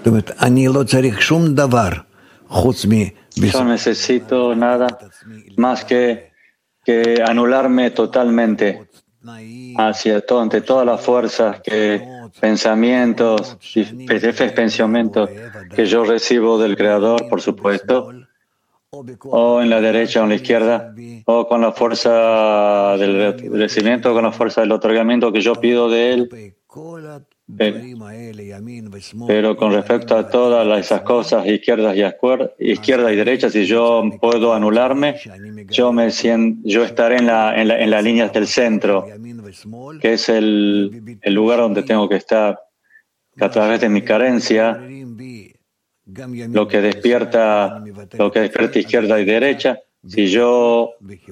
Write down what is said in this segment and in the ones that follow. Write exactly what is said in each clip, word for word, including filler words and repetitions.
Yo necesito nada más que, que anularme totalmente hacia todo, ante todas las fuerzas, que pensamientos, jefes pensamientos que yo recibo del Creador, por supuesto, o en la derecha o en la izquierda, o con la fuerza del recibimiento, o con la fuerza del otorgamiento que yo pido de Él. Pero, pero con respecto a todas esas cosas, izquierdas y escuer, izquierda y derecha, si yo puedo anularme, yo me siento, yo estaré en la, en la, en la línea del centro, que es el, el lugar donde tengo que estar, que a través de mi carencia, lo que despierta, lo que despierta izquierda y derecha, si yo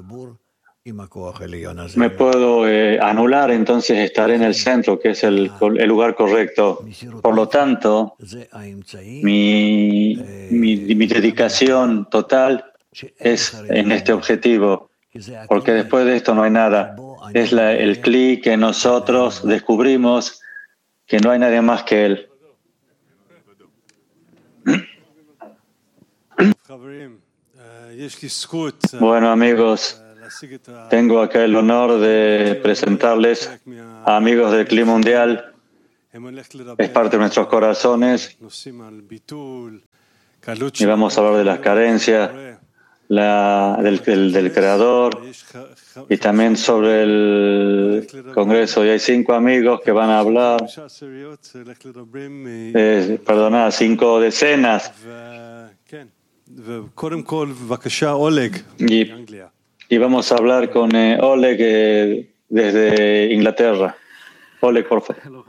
me puedo eh, anular, entonces estaré en el centro, que es el, el lugar correcto. Por lo tanto, mi, mi, mi dedicación total es en este objetivo, porque después de esto no hay nada. Es la, el clic que nosotros descubrimos que no hay nadie más que Él. Bueno, amigos, tengo acá el honor de presentarles a amigos del Cli Mundial. Es parte de nuestros corazones y vamos a hablar de las carencias la, del, del, del Creador y también sobre el Congreso. Y hay cinco amigos que van a hablar, eh, perdona, cinco decenas. Y, y vamos a hablar con eh, Oleg eh, desde Inglaterra. Oleg, por favor.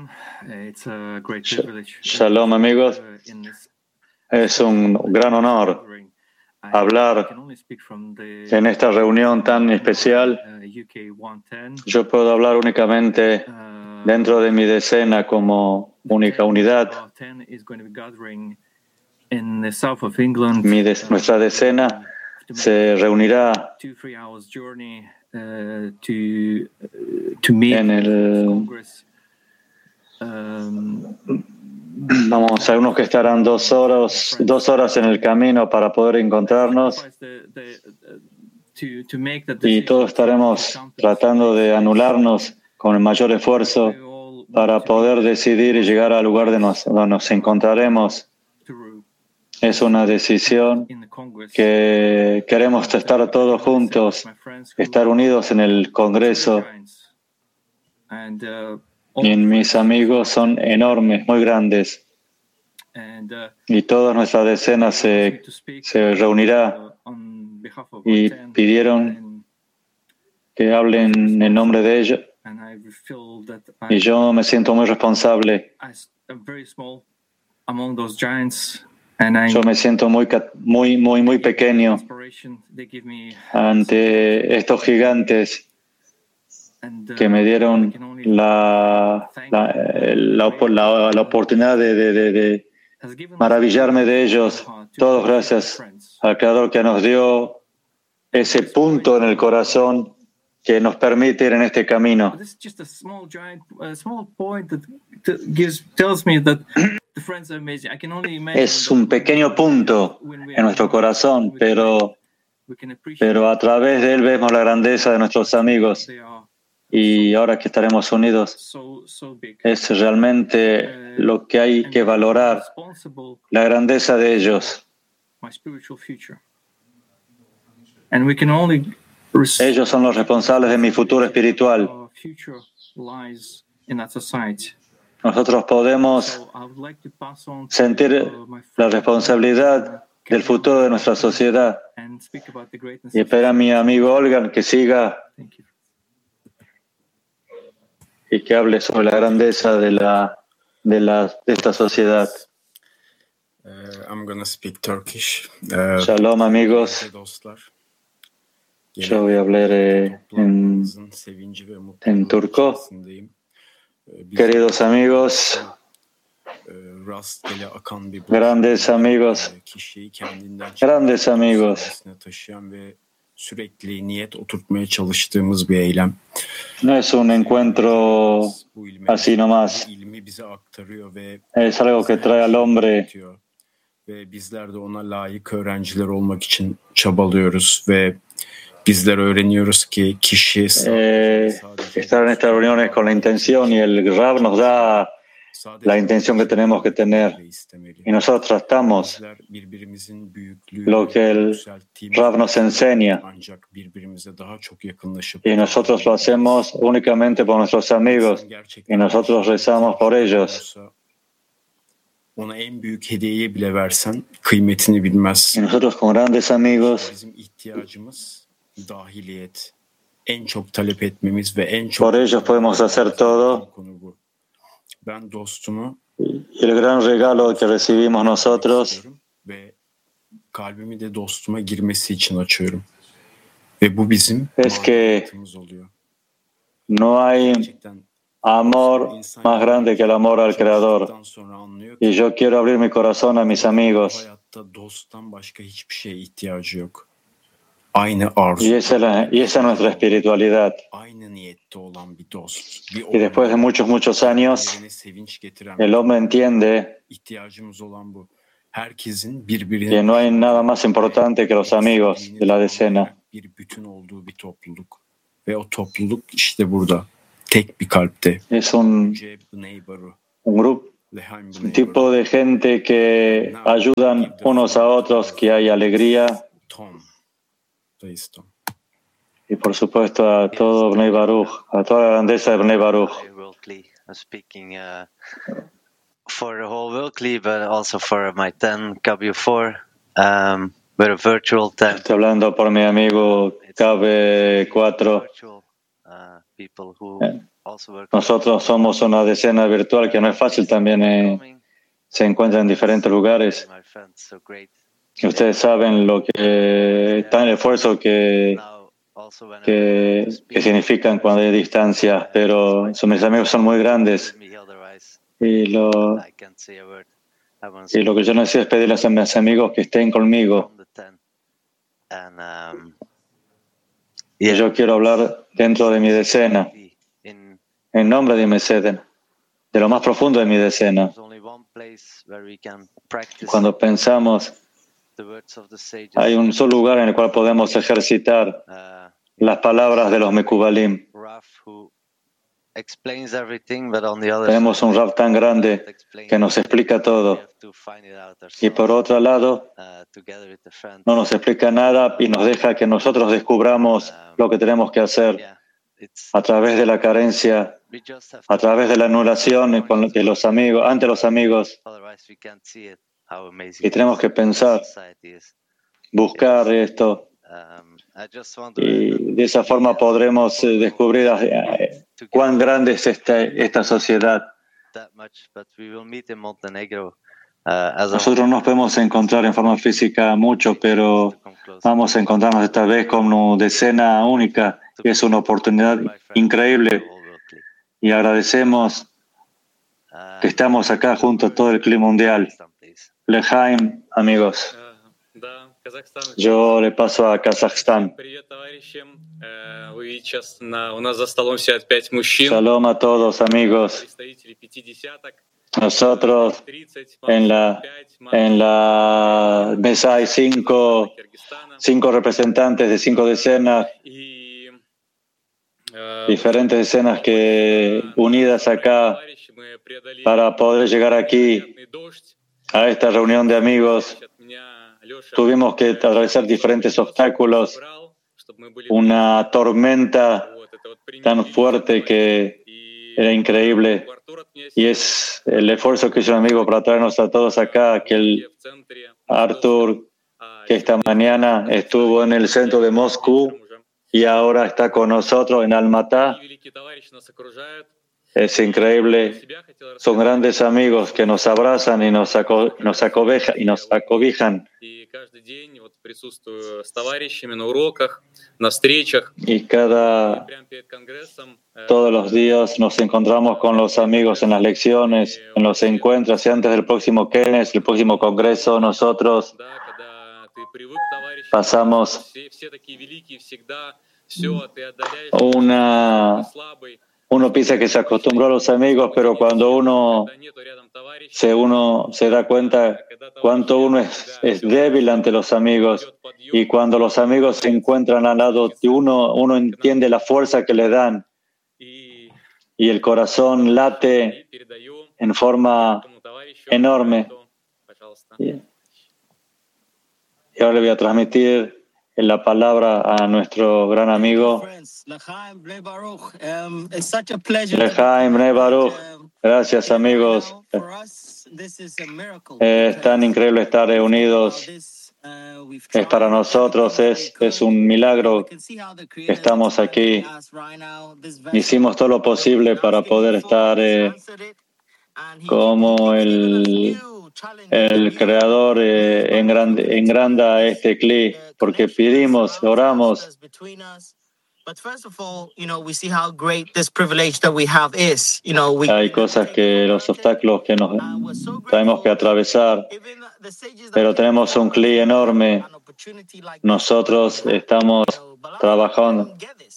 Shalom, amigos. Es un gran honor hablar en esta reunión tan especial. Yo puedo hablar únicamente dentro de mi decena como única unidad. Mi de, nuestra decena se reunirá en el... Vamos, a unos que estarán dos horas, dos horas en el camino para poder encontrarnos y todos estaremos tratando de anularnos con el mayor esfuerzo para poder decidir y llegar al lugar de nos, donde nos encontraremos. Es una decisión que queremos estar todos juntos, estar unidos en el Congreso. Y mis amigos son enormes, muy grandes. Y toda nuestra decena se, se reunirá y pidieron que hablen en nombre de ellos. Y yo me siento muy responsable. Yo me siento muy, muy, muy, muy pequeño ante estos gigantes que me dieron la, la, la, la, la oportunidad de, de, de, de maravillarme de ellos. Todos gracias al Creador que nos dio ese punto en el corazón que nos permite ir en este camino. Es un pequeño punto en nuestro corazón, pero, pero a través de él vemos la grandeza de nuestros amigos. Y ahora que estaremos unidos, es realmente lo que hay que valorar, la grandeza de ellos. Ellos son los responsables de mi futuro espiritual. Nosotros podemos sentir la responsabilidad del futuro de nuestra sociedad. Y espero a mi amigo Olga que siga y que hable sobre la grandeza de, la, de, la, de esta sociedad. Uh, I'm gonna speak Turkish. Uh, Shalom, amigos. Yo voy a hablar eh, en, en turco. Queridos amigos, grandes amigos, grandes amigos. Sürekli niyet oturtmaya çalıştığımız bir eylem. No es un encuentro así nomás. Es algo que trae al hombre. Ve bizler de ona layık öğrenciler olmak için çabalıyoruz ve bizler öğreniyoruz ki kişi eh, estar en estas reuniones con la intención y el Rab nos da la intención que tenemos que tener y nosotros tratamos lo que el Rab nos enseña y nosotros lo hacemos únicamente por nuestros amigos y nosotros rezamos por ellos. Ona en büyük hediyeyi bile versen kıymetini bilmez. Y nosotros con grandes amigos, Bizim ihtiyacımız dahiliyet. En çok talep etmemiz ve en çok por ellos podemos hacer todo. Konu bu. Ben dostumu Y el gran regalo que recibimos nosotros ve kalbimi de dostuma girmesi için açıyorum. Ve bu bizim es que maneviyatımız oluyor. no hay Gerçekten amor más grande que el amor al Creador. sonra anlıyor Y ki yo quiero abrir mi corazón a mis amigos. hayatta dosttan başka hiçbir şeye ihtiyacı yok. Aynı arzu, Y esa es, la- y esa es nuestra espiritualidad. aynı niyette olan bir dost. Bir Y después de muchos, muchos años, evine sevinç getiren el hombre entiende ihtiyacımız olan bu. Herkesin que birbirine no hay nada más importante que los amigos de la decena. bir bütün olduğu bir topluluk. Ve o topluluk işte burada. Tek bir kalpte. Es un, Ceb Neybaru, un grupo, Lehaim un Neybaru, tipo de gente que ayudan unos a otros, que hay alegría. Tom. Dayız Tom. Y por supuesto a todo Bnei Baruch, a toda la grandeza de Bnei Baruch. Worldly. I'm speaking uh, for the whole Worldly, but also for my ten W four. Um, we're a virtual ten. Estoy hablando por mi amigo K B cuatro. Virtual uh, people who also work. Nosotros somos una decena virtual que no es fácil también, eh, se encuentra en diferentes lugares. My friends, so great. Y ustedes saben lo que tan el esfuerzo que, Now, also when que, que significan cuando hay distancias, pero son- mis amigos son muy grandes me otherwise, y lo, I can't say a word. I want y lo que yo necesito es pedirles a mis amigos que estén conmigo. from the ten. And um, Y yo quiero hablar dentro de mi decena, in en nombre de mi decena, de lo más profundo de mi decena. there's only one place where we can practice Cuando pensamos, the words of the sages. hay un solo lugar en el cual podemos ejercitar Uh, las palabras de los Mekubalim. Raf, who explains everything, but on the other Tenemos un Rav tan grande que nos explica todo. we have to find it out Y por ourselves, otro lado, uh, together with the friends. no nos explica nada y nos deja que nosotros descubramos lo que tenemos que hacer Yeah, it's a través de la carencia, we just have a to, través de la anulación con- de los amigos, ante los amigos. otherwise we can't see it. How amazing Y tenemos que pensar, society is. buscar esto. Um, I just want to Y de esa forma podremos eh, descubrir eh, cuán grande es esta, esta sociedad. that much, but we will meet in Montenegro. Uh, as Nosotros no nos podemos encontrar en forma física mucho, pero vamos a encontrarnos esta vez con una decena única, que es una oportunidad increíble. Y agradecemos que estamos acá junto a todo el clima mundial. Lehaim, amigos. Да, Казахстан. Yo le paso a Kazajstán. Привет, товарищи. Э, Вы сейчас на, у нас за столом сидят пять мужчин, Shalom a todos, amigos. представители пятидесяток, Nosotros тридцать, en la, en la mesa hay cinco, Киргизстана. cinco representantes de cinco decenas, И э, diferentes decenas que unidas acá товарищи, мы преодолели para poder llegar aquí невероятный дождь. a esta reunión de amigos. От меня Леша Tuvimos que atravesar diferentes obstáculos, собрал, чтобы мы были una tormenta вот, это вот tan примирение. fuerte que И era increíble. Артур от меня Y es el esfuerzo que hizo un amigo para traernos a todos acá, que el в центре. Arthur, А, que esta mañana estuvo en el centro de Moscú уже. y ahora está con nosotros en Almatá. И великие товарищи нас окружают. Es increíble. Себя хотел Son рассказать. grandes amigos que nos abrazan y nos, aco- nos, acobeja- y nos acobijan. И каждый день вот prисутствую с товарищами на уроках, на встречах. Y cada, Прямо перед конгрессом э, todos los días nos encontramos con los amigos en las lecciones, en los encuentros, y antes del próximo Kenes, el próximo congreso, nosotros да, когда ты привык к товарищам, pasamos все, все такие великие всегда, все, ты отдаляешь, una, ты слабый. uno piensa que se acostumbró a los amigos, pero cuando uno se, uno se da cuenta cuánto uno es, es débil ante los amigos, y cuando los amigos se encuentran al lado de uno, uno entiende la fuerza que le dan y el corazón late en forma enorme. Y ahora le voy a transmitir la palabra a nuestro gran amigo Lechaim Bnei Baruch. Gracias, amigos. Es tan increíble estar reunidos. Es para nosotros, es, es un milagro que estamos aquí. Hicimos todo lo posible para poder estar eh, como el, el Creador eh, engrande, engranda este cli, porque pedimos, oramos. Hay cosas que, los obstáculos que nos tenemos que atravesar, pero tenemos un cli enorme. Nosotros estamos trabajando.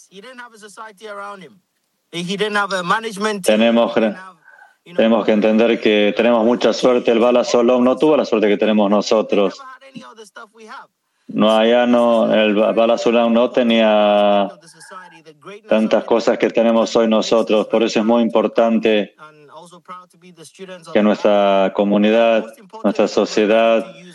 Tenemos, tenemos que entender que tenemos mucha suerte. El Bala Solom no tuvo la suerte que tenemos nosotros. No, allá no, el Bala Solom no tenía tantas cosas que tenemos hoy nosotros. Por eso es muy importante que nuestra comunidad, nuestra sociedad